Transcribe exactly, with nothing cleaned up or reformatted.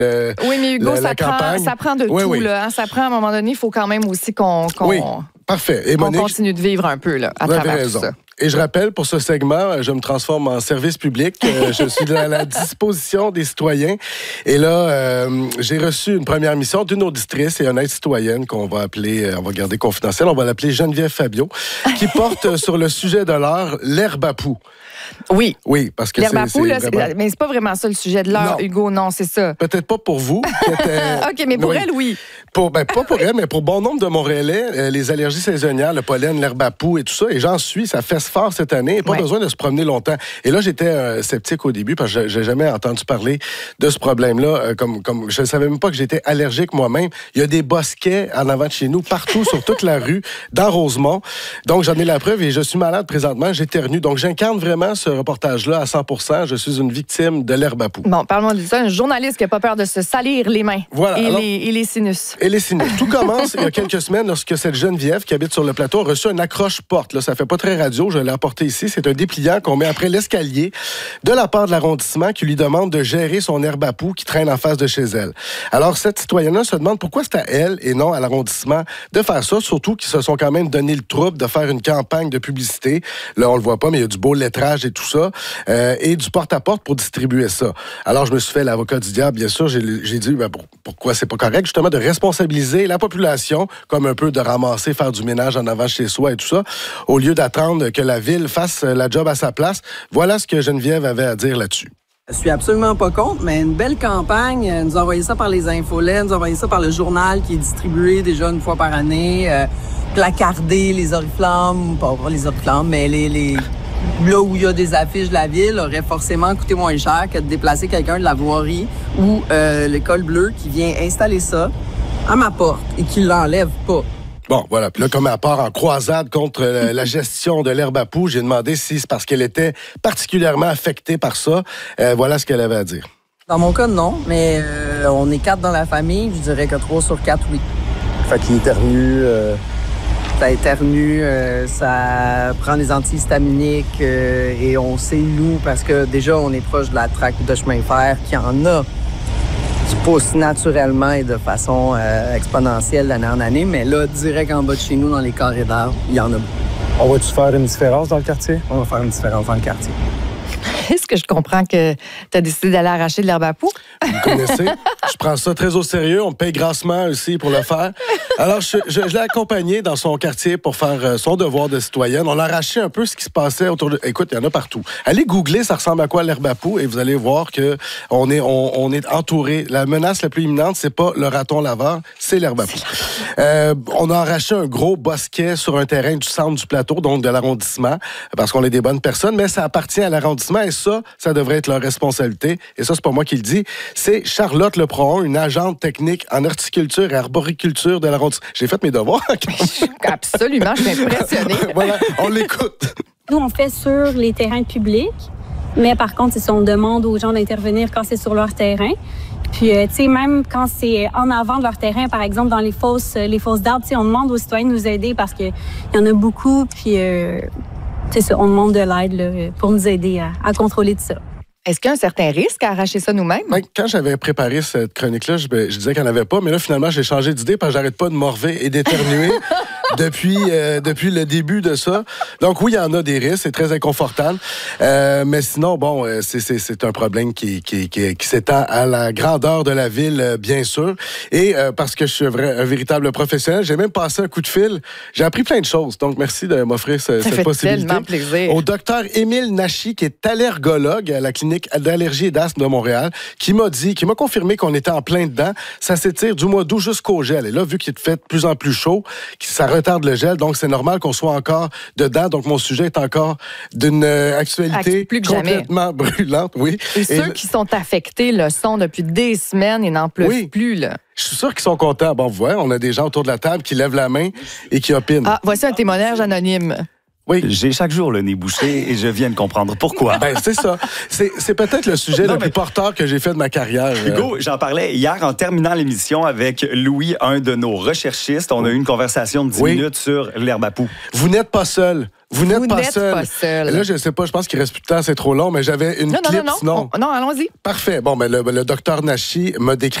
Euh, oui, mais Hugo, la, ça, la prend, ça prend de oui, tout. Oui. Là, hein. Ça prend, à un moment donné, il faut quand même aussi qu'on... qu'on... Oui. Parfait. Et on Monique, continue de vivre un peu là, à vous avez travers raison. tout ça. Et je rappelle, pour ce segment, je me transforme en service public. Euh, je suis à la disposition des citoyens. Et là, euh, j'ai reçu une première mission d'une auditrice et honnête citoyenne qu'on va appeler, euh, on va garder confidentielle, on va l'appeler Geneviève Fabio, qui porte sur le sujet de l'heure, l'herbe à poux. Oui. Oui, parce que l'herbe c'est, à poux, c'est là, vraiment... c'est, mais c'est pas vraiment ça le sujet de l'heure, non. Hugo, non, c'est ça. Peut-être pas pour vous. OK, mais pour oui. elle, oui. Pour, ben, pas pour elle, mais pour bon nombre de Montréalais, euh, les allergies saisonnières, le pollen, l'herbe à poux et tout ça, et j'en suis, ça fesse fort cette année, et pas ouais. besoin de se promener longtemps. Et là, j'étais euh, sceptique au début, parce que j'ai jamais entendu parler de ce problème-là. Euh, comme, comme je ne savais même pas que j'étais allergique moi-même. Il y a des bosquets en avant de chez nous, partout, sur toute la rue, dans Rosemont. Donc, j'en ai la preuve, et je suis malade présentement, j'éternue. Donc, j'incarne vraiment ce reportage-là à cent pour cent. Je suis une victime de l'herbe à poux. Bon, parle-moi de ça. Un journaliste qui n'a pas peur de se salir les mains voilà, et, alors, les, et les sinus. Et les sinus. Tout commence il y a quelques semaines lorsque cette Geneviève qui habite sur le plateau a reçu un accroche-porte. Là, ça fait pas très radio, je l'ai apporté ici. C'est un dépliant qu'on met après l'escalier de la part de l'arrondissement qui lui demande de gérer son herbe à poux qui traîne en face de chez elle. Alors, cette citoyenne-là se demande pourquoi c'est à elle et non à l'arrondissement de faire ça, surtout qu'ils se sont quand même donné le trouble de faire une campagne de publicité. Là, on le voit pas, mais il y a du beau lettrage et tout ça, euh, et du porte-à-porte pour distribuer ça. Alors, je me suis fait l'avocat du diable, bien sûr. J'ai, j'ai dit, ben, pour, pourquoi c'est pas correct, justement, de responsabiliser la population, comme un peu de ramasser, faire du ménage en avant chez soi et tout ça, au lieu d'attendre que la ville fasse la job à sa place. Voilà ce que Geneviève avait à dire là-dessus. Je suis absolument pas contre, mais une belle campagne, nous envoyer ça par les infolets, nous envoyer ça par le journal qui est distribué déjà une fois par année, euh, placarder les oriflammes, pas les oriflammes, mais les... les... là où il y a des affiches de la ville, aurait forcément coûté moins cher que de déplacer quelqu'un de la voirie ou euh, l'école bleue qui vient installer ça à ma porte et qui l'enlève pas. Bon, voilà. Puis là, comme elle part en croisade contre euh, la gestion de l'herbe à poux, j'ai demandé si c'est parce qu'elle était particulièrement affectée par ça. Euh, voilà ce qu'elle avait à dire. Dans mon cas, non, mais euh, on est quatre dans la famille. Je dirais que trois sur quatre, oui. Fait qu'il éternue... Euh... Ça éternue, euh, ça prend des antihistaminiques euh, et on sait, nous, parce que déjà, on est proche de la traque de chemin de fer qui en a, qui pousse naturellement et de façon euh, exponentielle d'année en année. Mais là, direct en bas de chez nous, dans les corridors, il y en a beaucoup. On va-tu faire une différence dans le quartier? On va faire une différence dans le quartier. Est-ce que je comprends que tu as décidé d'aller arracher de l'herbe à poux? Vous me connaissez? Je prends ça très au sérieux. On me paye grassement aussi pour le faire. Alors, je, je, je l'ai accompagné dans son quartier pour faire son devoir de citoyenne. On a arraché un peu ce qui se passait autour de... Écoute, il y en a partout. Allez googler, ça ressemble à quoi l'herbe à poux, et vous allez voir qu'on est, on, on est entouré. La menace la plus imminente, c'est pas le raton laveur, c'est l'herbe à poux. Euh, on a arraché un gros bosquet sur un terrain du centre du plateau, donc de l'arrondissement, parce qu'on est des bonnes personnes, mais ça appartient à l'arrondissement, et ça, ça devrait être leur responsabilité. Et ça, c'est pas moi qui le dis. C'est Charlotte Leprohon, une agente technique en horticulture et arboriculture de l'arrondissement. J'ai fait mes devoirs. Absolument, je suis impressionnée. Voilà, on l'écoute. Nous, on fait sur les terrains publics, mais par contre, c'est on demande aux gens d'intervenir quand c'est sur leur terrain. Puis, euh, tu sais, même quand c'est en avant de leur terrain, par exemple, dans les fosses, les fosses d'arbres, tu sais, on demande aux citoyens de nous aider parce qu'il y en a beaucoup, puis... Euh, c'est ça, on demande de l'aide là, pour nous aider à, à contrôler tout ça. Est-ce qu'il y a un certain risque à arracher ça nous-mêmes? Ben, quand j'avais préparé cette chronique-là, je, je disais qu'il n'y en avait pas, mais là, finalement, j'ai changé d'idée parce que j'arrête pas de morver et d'éternuer depuis, euh, depuis le début de ça. Donc oui, il y en a des risques, c'est très inconfortable. Euh, mais sinon, bon, euh, c'est, c'est, c'est un problème qui, qui, qui, qui s'étend à la grandeur de la ville, euh, bien sûr. Et euh, parce que je suis un, vrai, un véritable professionnel, j'ai même passé un coup de fil. J'ai appris plein de choses. Donc merci de m'offrir ce, ça cette fait possibilité. Tellement plaisir. Au docteur Émile Nachi, qui est allergologue à la clinique d'allergie et d'asthme de Montréal, qui m'a dit, qui m'a confirmé qu'on était en plein dedans. Ça s'étire du mois d'août jusqu'au gel. Et là, vu qu'il fait de plus en plus chaud, ça retarde le gel, donc c'est normal qu'on soit encore dedans. Donc mon sujet est encore d'une actualité plus que complètement jamais. brûlante. Oui. Et, et ceux le... qui sont affectés le sont depuis des semaines et n'en pleuvent oui. plus, là. Je suis sûr qu'ils sont contents. Bon, vous voyez, on a des gens autour de la table qui lèvent la main et qui opinent. Ah, voici un témoignage anonyme. Oui. J'ai chaque jour le nez bouché et je viens de comprendre pourquoi. Ben, c'est ça. C'est, c'est peut-être le sujet Non, le mais- plus porteur que j'ai fait de ma carrière. Hugo, j'en parlais hier en terminant l'émission avec Louis, un de nos recherchistes. On a eu une conversation de dix Oui. minutes sur l'herbe à poux. Vous n'êtes pas seul. Vous n'êtes Vous pas n'êtes seul. pas seul. Là, je sais pas, je pense qu'il reste plus de temps, c'est trop long, mais j'avais une Non, non, clip, non, non. sinon. On- non, allons-y. Parfait. Bon, ben, le, le docteur Nashi m'a décrit